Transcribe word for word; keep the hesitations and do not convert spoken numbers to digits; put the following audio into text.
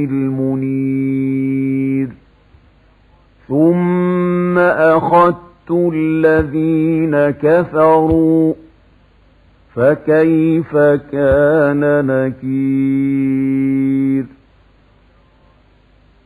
المنير ثم أخذت الذين كفروا فكيف كان نكير